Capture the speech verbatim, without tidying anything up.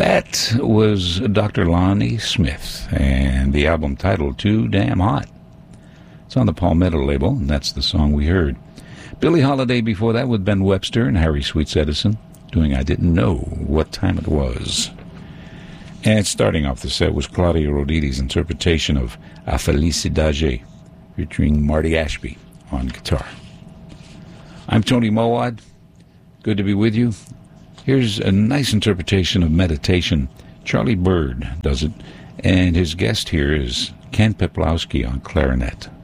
That was Doctor Lonnie Smith, and the album titled Too Damn Hot. It's on the Palmetto label, and that's the song we heard. Billie Holiday before that with Ben Webster and Harry Sweets Edison, doing I Didn't Know What Time It Was. And starting off the set was Claudia Roditi's interpretation of A Felicidade, featuring Marty Ashby on guitar. I'm Tony Mowad. Good to be with you. Here's a nice interpretation of Meditation. Charlie Bird does it, and his guest here is Ken Peplowski on clarinet.